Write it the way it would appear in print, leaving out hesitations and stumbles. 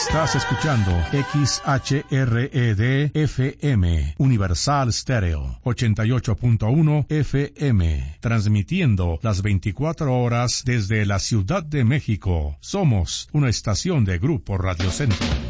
Estás escuchando XHRED FM, Universal Stereo, 88.1 FM, transmitiendo las 24 horas desde la Ciudad de México. Somos una estación de Grupo Radio Centro.